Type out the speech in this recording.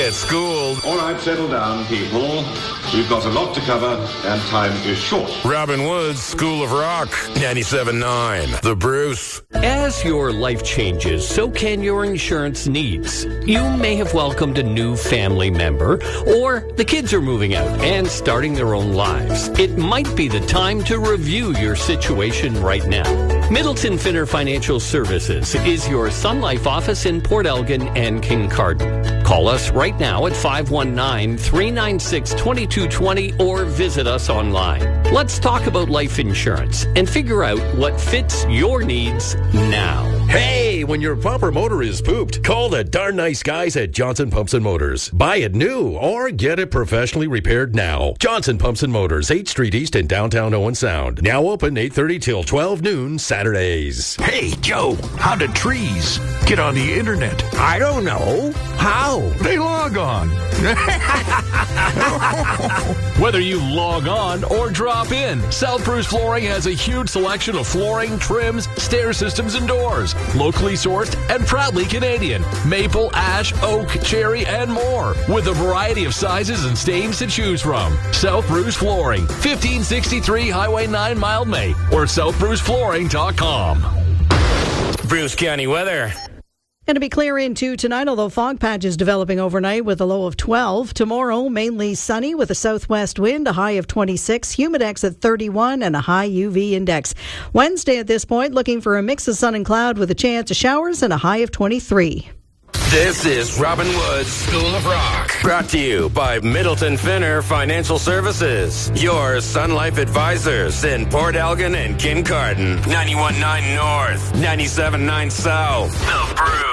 get schooled. All right, settle down, people. We've got a lot to cover, and time is short. Robin Woods, School of Rock, 97.9. The Bruce. As your life changes, so can your insurance needs. You may have welcomed a new family member, or the kids are moving out and starting their own lives. It might be the time to review your situation right now. Middleton Finner Financial Services is your Sun Life office in Port Elgin and Kincardine. Call us right now at 519-396-2220 or visit us online. Let's talk about life insurance and figure out what fits your needs now. Hey, when your bumper motor is pooped, call the darn nice guys at Johnson Pumps and Motors. Buy it new or get it professionally repaired now. Johnson Pumps and Motors, 8th Street East in downtown Owen Sound. Now open 8:30 till 12 noon Saturdays. Hey, Joe, how do trees get on the internet? I don't know. How? They log on. Whether you log on or drop in, South Bruce Flooring has a huge selection of flooring, trims, stair systems, and doors. Locally sourced and proudly Canadian. Maple, ash, oak, cherry, and more. With a variety of sizes and stains to choose from. South Bruce Flooring, 1563 Highway 9, Mildmay, or southbruceflooring.com. Bruce County weather. Going to be clear into tonight, although fog patches developing overnight with a low of 12. Tomorrow, mainly sunny with a southwest wind, a high of 26, humidex at 31, and a high UV index. Wednesday at this point, looking for a mix of sun and cloud with a chance of showers and a high of 23. This is Robin Woods, School of Rock. Brought to you by Middleton Finner Financial Services. Your Sun Life advisors in Port Elgin and Kincardine. 91.9 North, 97.9 South. The Bruce.